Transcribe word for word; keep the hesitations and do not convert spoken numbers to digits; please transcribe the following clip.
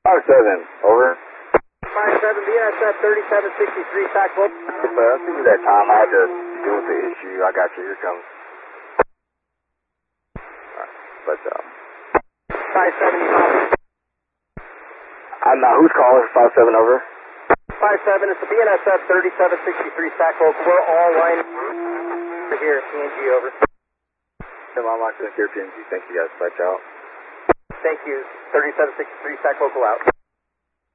five seven, over. five seven, B N S F thirty-seven sixty-three, Sac Local. Yes, sir. I'll see you that time. I had to deal with the issue. I got you. Here it comes. Alright, let's up. five seven, you copy? I'm not. Who's calling? five seven, over. five seven, it's the B N S F thirty-seven sixty-three, Sac Local. We're all lining over here, P N G, over. I'm locked in here, P N G. Thank you guys. Dispatch out. Thank you. thirty-seven sixty-three, Sac Local out.